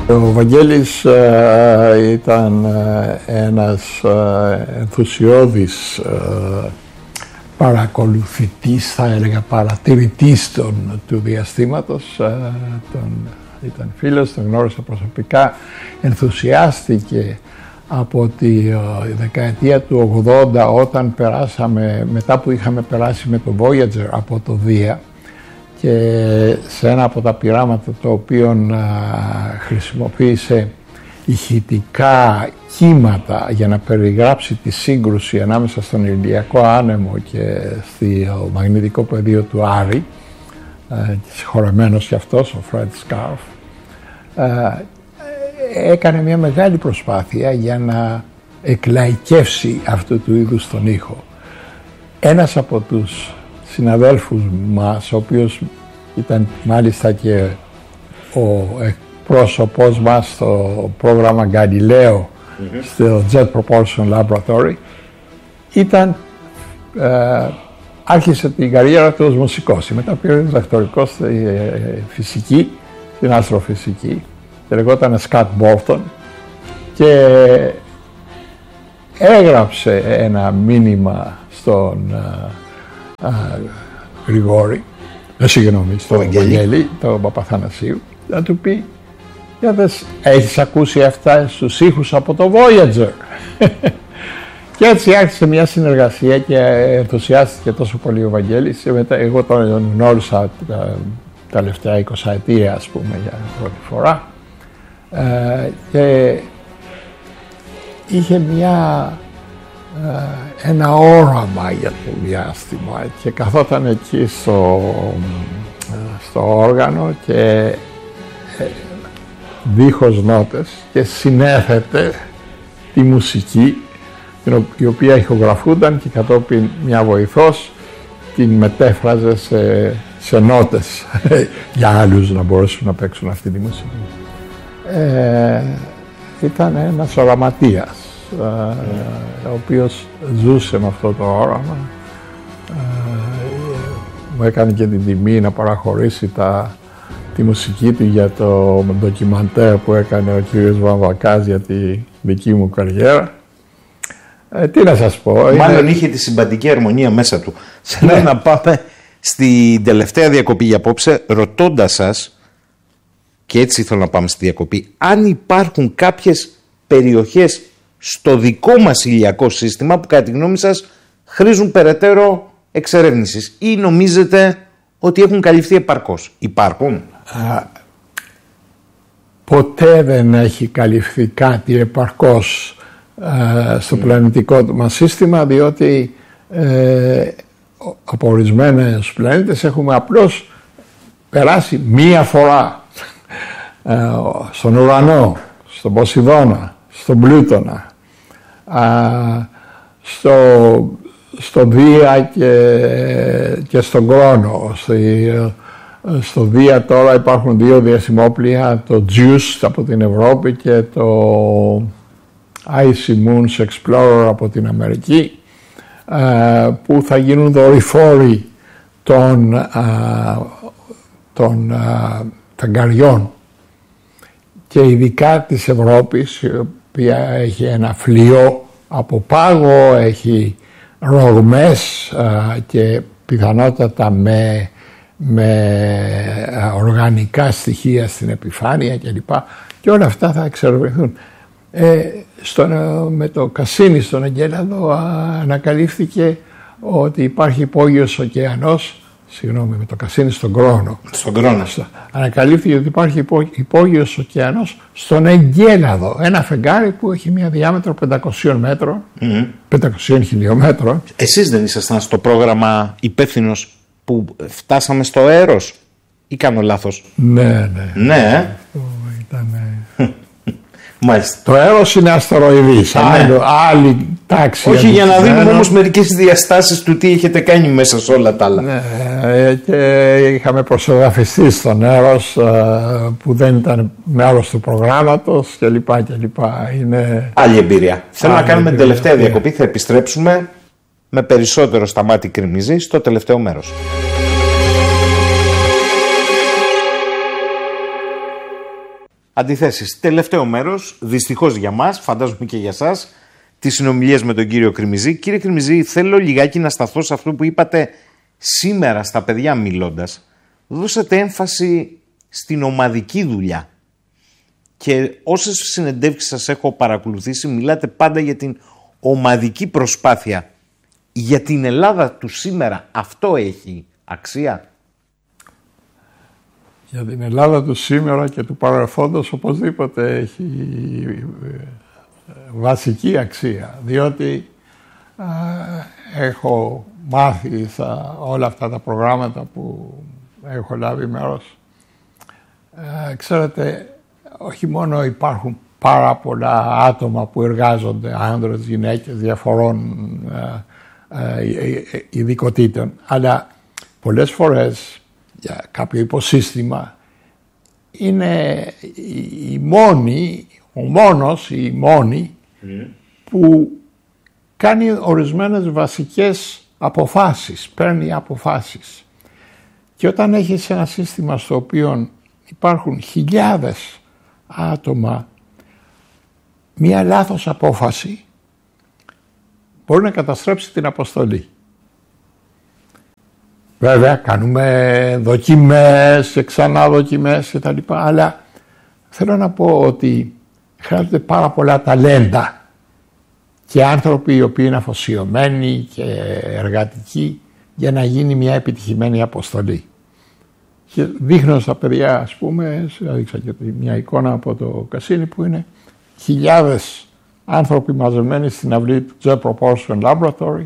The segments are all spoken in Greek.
Ο Βαγγέλης ήταν ένας ενθουσιώδης παρακολουθητής, θα έλεγα παρατηρητής του διαστήματος. Ήταν φίλος, τον γνώρισα προσωπικά, ενθουσιάστηκε από τη δεκαετία του 80 όταν περάσαμε, μετά που είχαμε περάσει με το Voyager από το Δία και σε ένα από τα πειράματα το οποίο χρησιμοποίησε ηχητικά κύματα για να περιγράψει τη σύγκρουση ανάμεσα στον Ηλιακό Άνεμο και στο μαγνητικό πεδίο του Άρη, συγχωρεμένος και αυτός ο Φρεντ Σκάρφ, έκανε μια μεγάλη προσπάθεια για να εκλαϊκεύσει αυτού του είδους τον ήχο. Ένας από τους συναδέλφους μας, ο οποίος ήταν μάλιστα και ο πρόσωπός μας στο πρόγραμμα Galileo στο Jet Propulsion Laboratory, άρχισε την καριέρα του ως μουσικός. Μετά πήρε διδακτορικό στη φυσική, στην αστροφυσική, και λεγόταν Scott Bolton, και έγραψε ένα μήνυμα στον Γρηγόρη, συγγνώμη, στον Βαγγέλη, τον Παπαθανασίου, να του πει: για δες, έχεις ακούσει αυτά στους ήχους από το Voyager? Και έτσι άρχισε μια συνεργασία και ενθουσιάστηκε τόσο πολύ ο Βαγγέλης. Εγώ τον γνώρισα τα τελευταία 20 ετία, ας πούμε, για πρώτη φορά, και είχε ένα όραμα για το διάστημα και καθόταν εκεί στο όργανο και δίχως νότες και συνέθετε τη μουσική, η οποία ηχογραφούνταν, και κατόπιν μια βοηθός την μετέφραζε σε νότες για άλλους να μπορέσουν να παίξουν αυτή τη μουσική. Ήταν ένας οραματίας, ο οποίος ζούσε με αυτό το όραμα. Μου έκανε και την τιμή να παραχωρήσει τη μουσική του για το ντοκιμαντέρ που έκανε ο κύριος Βαμβακάς για τη δική μου καριέρα. Τι να σας πω. Μάλλον είχε τη συμπαντική αρμονία μέσα του. Θέλω να πάμε στην τελευταία διακοπή για απόψε, ρωτώντας σας, και έτσι θέλω να πάμε στη διακοπή, αν υπάρχουν κάποιες περιοχές στο δικό μας ηλιακό σύστημα που κατά τη γνώμη σας χρήζουν περαιτέρω εξερεύνησης ή νομίζετε ότι έχουν καλυφθεί επαρκώς? Υπάρχουν? Ποτέ δεν έχει καλυφθεί κάτι επαρκώς στο πλανητικό μας σύστημα, διότι από ορισμένες πλανήτες έχουμε απλώς περάσει μία φορά στον ουρανό, στον Ποσειδώνα, στον Πλούτονα, στο Δία και στον Κρόνο. Στο Δία τώρα υπάρχουν δύο διαστημόπλια, το JUICE από την Ευρώπη και το Icy Moons Explorer από την Αμερική, που θα γίνουν δορυφόροι των φεγγαριών, και ειδικά της Ευρώπης, η οποία έχει ένα φλοιό από πάγο, έχει ρογμές και πιθανότατα με οργανικά στοιχεία στην επιφάνεια κλπ. Και όλα αυτά θα εξερευνηθούν. Με το Κασίνι στον Εγκέλαδο ανακαλύφθηκε ότι υπάρχει υπόγειος ωκεανός, με το Κασίνι στον Κρόνο. Ανακαλύφθηκε ότι υπάρχει υπόγειος ωκεανός στον Εγκέλαδο, ένα φεγγάρι που έχει μια διάμετρο 500 μέτρων, 500 χιλιόμετρων. Εσείς δεν ήσασταν στο πρόγραμμα υπεύθυνος που φτάσαμε στο Έρος ή κάνω λάθος? Ναι. Μάλιστα. Το Έρος είναι αστεροειδής, άλλη τάξη. Όχι, για να δίνουμε όμως μερικές διαστάσεις του τι έχετε κάνει μέσα σε όλα τα άλλα. Ναι, και είχαμε προσεγγραφιστεί στον Έρος που δεν ήταν μέρος του προγράμματος κλπ. Είναι άλλη εμπειρία. Θέλω να κάνουμε την τελευταία διακοπή, θα επιστρέψουμε με περισσότερο Σταμάτη Κρυμμυζή στο τελευταίο μέρος. αντιθέσεις. Τελευταίο μέρος, δυστυχώς για μας, φαντάζομαι και για σας, τις συνομιλίες με τον κύριο Κρημιζή. Κύριε Κρημιζή, θέλω λιγάκι να σταθώ σε αυτό που είπατε σήμερα στα παιδιά μιλώντας. Δώσατε έμφαση στην ομαδική δουλειά. Και όσες συνεντεύξεις σας έχω παρακολουθήσει, μιλάτε πάντα για την ομαδική προσπάθεια. Για την Ελλάδα του σήμερα αυτό έχει αξία? Για την Ελλάδα του σήμερα και του παρελθόντος οπωσδήποτε έχει βασική αξία, διότι έχω μάθει όλα αυτά τα προγράμματα που έχω λάβει μέρος. Ξέρετε, όχι μόνο υπάρχουν πάρα πολλά άτομα που εργάζονται, άνδρες, γυναίκες, διαφορών ειδικοτήτων, αλλά πολλές φορές για κάποιο υποσύστημα είναι η μόνη που κάνει ορισμένες βασικές αποφάσεις, παίρνει αποφάσεις. Και όταν έχεις ένα σύστημα στο οποίο υπάρχουν χιλιάδες άτομα, μία λάθος απόφαση μπορεί να καταστρέψει την αποστολή. Βέβαια κάνουμε δοκιμές και ξανά δοκιμές και τα λοιπά, αλλά θέλω να πω ότι χρειάζονται πάρα πολλά ταλέντα και άνθρωποι οι οποίοι είναι αφοσιωμένοι και εργατικοί για να γίνει μια επιτυχημένη αποστολή. Και δείχνω στα παιδιά, ας πούμε, έδειξα και μια εικόνα από το Κασίνι που είναι χιλιάδες άνθρωποι μαζεμένοι στην αυλή του Jet Propulsion Laboratory.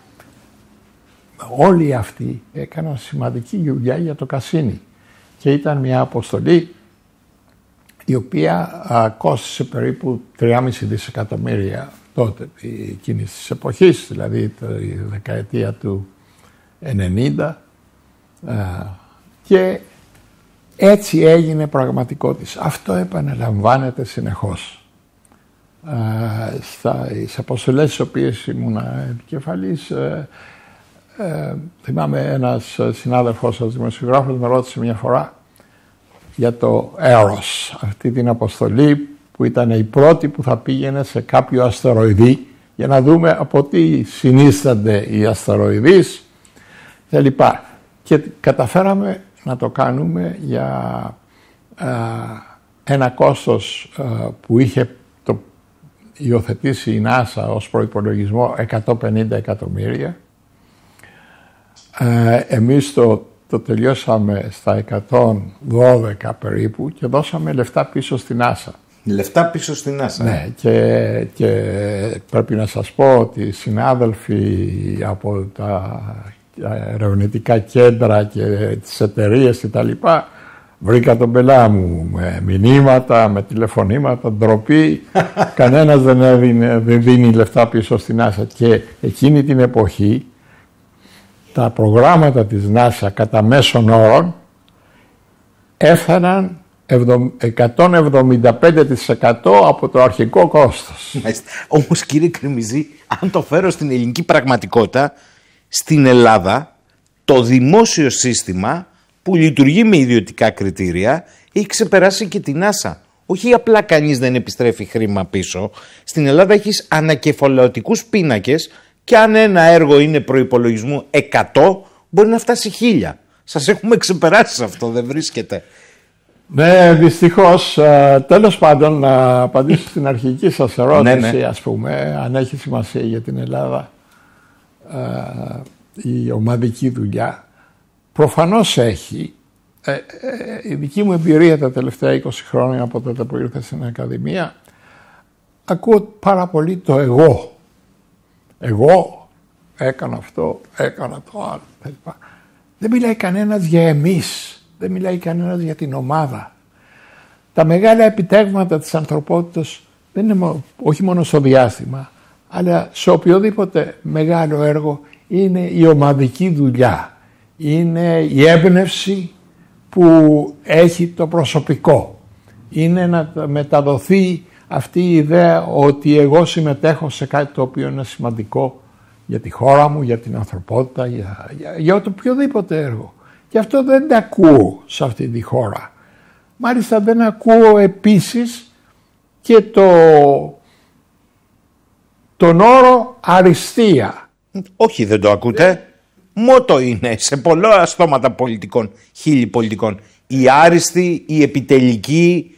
Όλοι αυτοί έκαναν σημαντική δουλειά για το Κασίνι και ήταν μια αποστολή η οποία κόστησε περίπου 3,5 δισεκατομμύρια τότε, εκείνης της εποχής, δηλαδή τη δεκαετία του 90, και έτσι έγινε πραγματικότητα. Αυτό επαναλαμβάνεται συνεχώς. Στις αποστολές στις οποίες ήμουν επικεφαλής, θυμάμαι ένας συνάδελφός σας, δημοσιογράφος, με ρώτησε μια φορά για το Eros, αυτή την αποστολή που ήταν η πρώτη που θα πήγαινε σε κάποιο αστεροειδή για να δούμε από τι συνίστανται οι αστεροειδείς και λοιπά. Και καταφέραμε να το κάνουμε για ένα κόστος που είχε υιοθετήσει η NASA ως προϋπολογισμό 150 εκατομμύρια. Εμείς το τελειώσαμε στα 112 περίπου και δώσαμε λεφτά πίσω στην NASA. Λεφτά πίσω στην NASA. Ναι, και πρέπει να σας πω ότι οι συνάδελφοι από τα ερευνητικά κέντρα και τις εταιρείες και τα λοιπά βρήκα τον πελά μου με μηνύματα, με τηλεφωνήματα, ντροπή. Κανένας δεν δίνει λεφτά πίσω στην NASA. Και εκείνη την εποχή τα προγράμματα της NASA κατά μέσον όρων έφταναν 175% από το αρχικό κόστος. Όμως κύριε Κρημιζή, αν το φέρω στην ελληνική πραγματικότητα, στην Ελλάδα το δημόσιο σύστημα που λειτουργεί με ιδιωτικά κριτήρια έχει ξεπεράσει και την NASA. Όχι απλά κανείς δεν επιστρέφει χρήμα πίσω. Στην Ελλάδα έχεις ανακεφαλαιωτικούς πίνακες και αν ένα έργο είναι προϋπολογισμού 100 μπορεί να φτάσει 1000. Σας έχουμε ξεπεράσει σε αυτό, δεν βρίσκεται? Ναι, δυστυχώς. Τέλος πάντων, να απαντήσω στην αρχική σας ερώτηση, ας πούμε, αν έχει σημασία για την Ελλάδα η ομαδική δουλειά. Προφανώς έχει. Η δική μου εμπειρία τα τελευταία 20 χρόνια από τότε που ήρθα στην Ακαδημία, ακούω πάρα πολύ το εγώ. Εγώ έκανα αυτό, έκανα το άλλο. Δεν μιλάει κανένας για εμείς. Δεν μιλάει κανένας για την ομάδα. Τα μεγάλα επιτεύγματα της ανθρωπότητας δεν είναι όχι μόνο στο διάστημα, αλλά σε οποιοδήποτε μεγάλο έργο είναι η ομαδική δουλειά. Είναι η έμπνευση που έχει το προσωπικό. Είναι να μεταδοθεί αυτή η ιδέα ότι εγώ συμμετέχω σε κάτι το οποίο είναι σημαντικό για τη χώρα μου, για την ανθρωπότητα, για οποιοδήποτε έργο. Και αυτό δεν τα ακούω σε αυτή τη χώρα. Μάλιστα δεν ακούω επίσης και τον όρο αριστεία. Όχι, δεν το ακούτε. Μότο είναι σε πολλά στόματα πολιτικών, χίλιοι πολιτικών. Η άριστη, η επιτελική,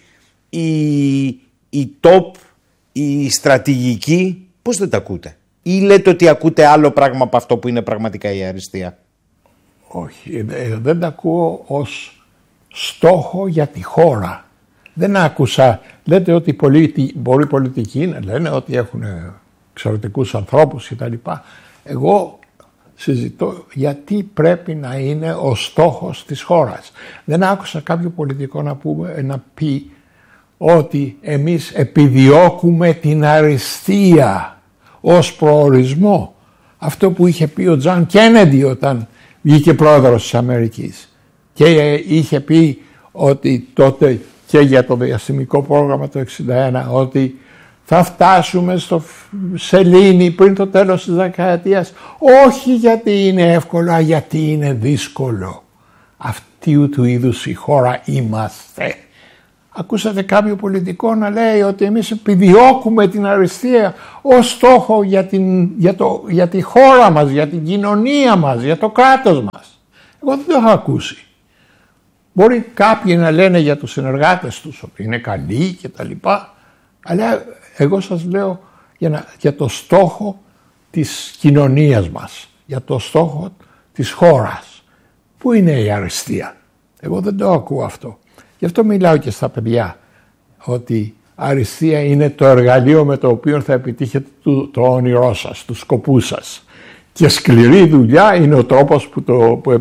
η top, η στρατηγική. Πώς δεν τα ακούτε? Ή λέτε ότι ακούτε άλλο πράγμα από αυτό που είναι πραγματικά η αριστεία? Όχι, δεν τα ακούω ως στόχο για τη χώρα. Δεν άκουσα, λέτε ότι πολλοί πολιτικοί λένε ότι έχουν εξαιρετικούς ανθρώπους κτλ. Εγώ συζητώ γιατί πρέπει να είναι ο στόχος της χώρας. Δεν άκουσα κάποιο πολιτικό να πει ότι εμείς επιδιώκουμε την αριστεία ως προορισμό. Αυτό που είχε πει ο Τζον Κέννεντι όταν βγήκε πρόεδρος της Αμερικής και είχε πει ότι τότε και για το διαστημικό πρόγραμμα το 1961 ότι θα φτάσουμε στο σελήνη πριν το τέλος της δεκαετίας, όχι γιατί είναι εύκολο, αλλά γιατί είναι δύσκολο. Αυτού του είδους η χώρα είμαστε. Ακούσατε κάποιο πολιτικό να λέει ότι εμείς επιδιώκουμε την αριστεία ως στόχο για τη χώρα μας, για την κοινωνία μας, για το κράτος μας? Εγώ δεν το έχω ακούσει. Μπορεί κάποιοι να λένε για τους συνεργάτες τους ότι είναι καλοί και τα λοιπά, αλλά εγώ σας λέω για το στόχο της κοινωνίας μας, για το στόχο της χώρας. Πού είναι η αριστεία? Εγώ δεν το ακούω αυτό. Γι' αυτό μιλάω και στα παιδιά, ότι αριστεία είναι το εργαλείο με το οποίο θα επιτύχετε το όνειρό σας, τους σκοπούς σας. Και σκληρή δουλειά είναι ο τρόπος που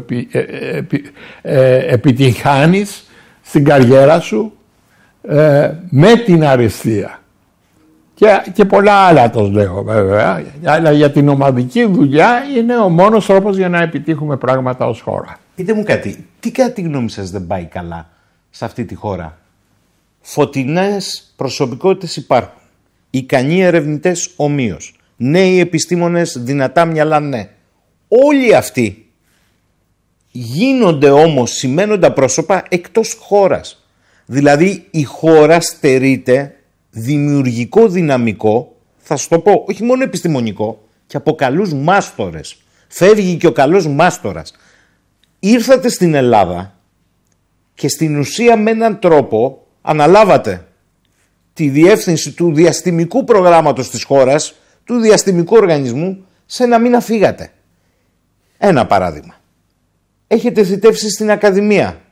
επιτυγχάνεις στην καριέρα σου με την αριστεία. Και πολλά άλλα το λέω βέβαια, αλλά για την ομαδική δουλειά είναι ο μόνος τρόπος για να επιτύχουμε πράγματα ως χώρα. Πείτε μου κάτι, τι κατά τη γνώμη σας δεν πάει καλά σε αυτή τη χώρα? Φωτεινές προσωπικότητες υπάρχουν, ικανοί ερευνητές ομοίως, νέοι επιστήμονες, δυνατά μυαλά, ναι. Όλοι αυτοί γίνονται όμως σημαίνοντα πρόσωπα εκτός χώρας. Δηλαδή η χώρα στερείται δημιουργικό δυναμικό, θα σου το πω, όχι μόνο επιστημονικό, και από καλούς μάστορες. Φεύγει και ο καλός μάστορας. Ήρθατε στην Ελλάδα και στην ουσία με έναν τρόπο αναλάβατε τη διεύθυνση του διαστημικού προγράμματος της χώρας, του διαστημικού οργανισμού, σε ένα μήνα φύγατε. Ένα παράδειγμα. Έχετε θητεύσει στην Ακαδημία.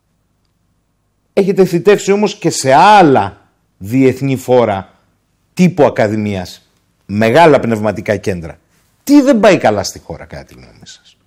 Έχετε θητεύσει όμως και σε άλλα διεθνή φόρα τύπου Ακαδημίας. Μεγάλα πνευματικά κέντρα. Τι δεν πάει καλά στη χώρα κατά τη γνώμη σας?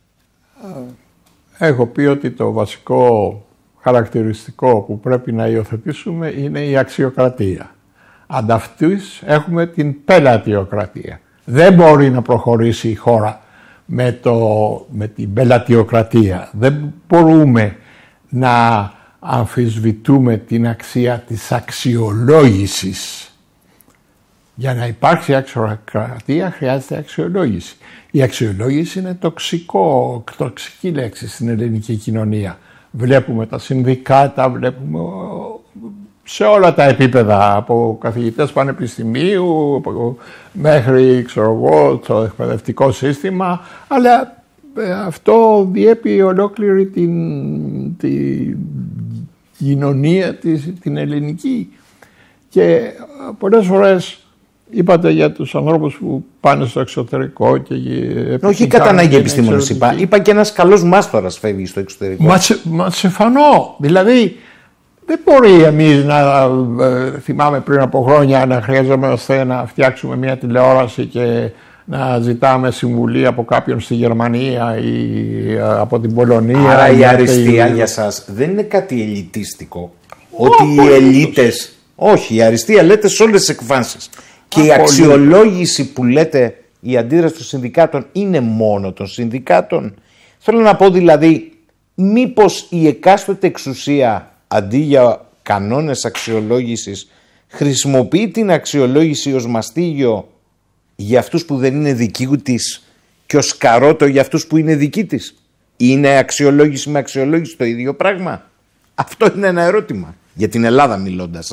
Έχω πει ότι το βασικό χαρακτηριστικό που πρέπει να υιοθετήσουμε είναι η αξιοκρατία. Ανταυτούς έχουμε την πελατιοκρατία. Δεν μπορεί να προχωρήσει η χώρα με την πελατιοκρατία. Δεν μπορούμε να αμφισβητούμε την αξία της αξιολόγησης. Για να υπάρξει αξιοκρατία χρειάζεται αξιολόγηση. Η αξιολόγηση είναι τοξική λέξη στην ελληνική κοινωνία. Βλέπουμε τα συνδικάτα, βλέπουμε σε όλα τα επίπεδα, από καθηγητές πανεπιστημίου μέχρι το εκπαιδευτικό σύστημα, αλλά αυτό διέπει ολόκληρη την κοινωνία την ελληνική. Και πολλές φορές είπατε για τους ανθρώπους που πάνε στο εξωτερικό και όχι κατά ανάγκη επιστήμονες είπα και ένας καλός μάστορας φεύγει στο εξωτερικό. Μα σε φανώ. Δηλαδή δεν μπορεί εμείς να θυμάμαι πριν από χρόνια να χρειαζόμαστε να φτιάξουμε μια τηλεόραση και να ζητάμε συμβουλή από κάποιον στη Γερμανία ή από την Πολωνία. Άρα η αριστεία για σας δεν είναι κάτι ελιτίστικο? Ότι οι ελίτες... Όχι, η αριστεία λέτε σε όλες τις εκφάνσεις. Και η αξιολόγηση που λέτε, η αντίδραση των συνδικάτων είναι μόνο των συνδικάτων? Θέλω να πω δηλαδή, μήπως η εκάστοτε εξουσία αντί για κανόνες αξιολόγησης χρησιμοποιεί την αξιολόγηση ως μαστίγιο για αυτούς που δεν είναι δικοί της και ως καρότο για αυτούς που είναι δικοί της? Είναι αξιολόγηση με αξιολόγηση το ίδιο πράγμα? Αυτό είναι ένα ερώτημα. Για την Ελλάδα μιλώντας.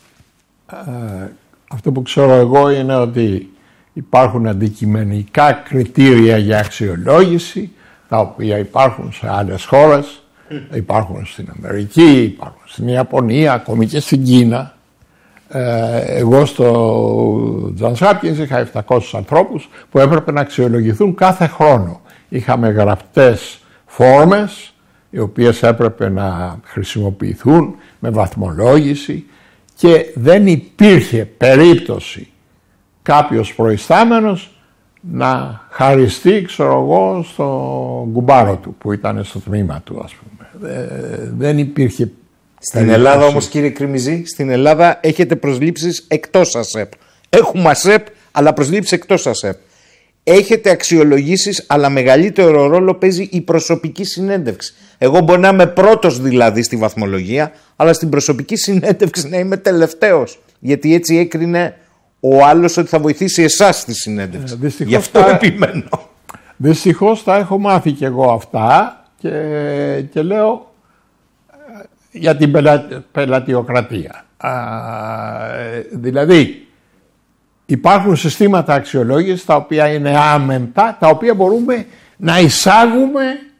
Αυτό που ξέρω εγώ είναι ότι υπάρχουν αντικειμενικά κριτήρια για αξιολόγηση, τα οποία υπάρχουν σε άλλες χώρες, υπάρχουν στην Αμερική, υπάρχουν στην Ιαπωνία, ακόμη και στην Κίνα. Εγώ στο Johns Hopkins είχα 700 ανθρώπους που έπρεπε να αξιολογηθούν κάθε χρόνο. Είχαμε γραπτές φόρμες, οι οποίες έπρεπε να χρησιμοποιηθούν με βαθμολόγηση και δεν υπήρχε περίπτωση κάποιος προϊστάμενος να χαριστεί, ξέρω εγώ, στο κουμπάρο του που ήταν στο τμήμα του, ας πούμε. Δεν υπήρχε. Στην Ελλάδα όμως, κύριε Κρημιζή, στην Ελλάδα έχετε προσλήψεις εκτός ΑΣΕΠ. Έχουμε ΑΣΕΠ, αλλά προσλήψεις εκτός ΑΣΕΠ. Έχετε αξιολογήσεις, αλλά μεγαλύτερο ρόλο παίζει η προσωπική συνέντευξη. Εγώ μπορεί να είμαι πρώτος δηλαδή στη βαθμολογία, αλλά στην προσωπική συνέντευξη να είμαι τελευταίος. Γιατί έτσι έκρινε ο άλλος ότι θα βοηθήσει εσάς στη συνέντευξη. Γι' αυτό επιμένω. Δυστυχώς τα έχω μάθει κι εγώ αυτά και λέω για την πελατειοκρατία. Δηλαδή υπάρχουν συστήματα αξιολόγησης τα οποία είναι άμεμπτα, τα οποία μπορούμε να εισάγουμε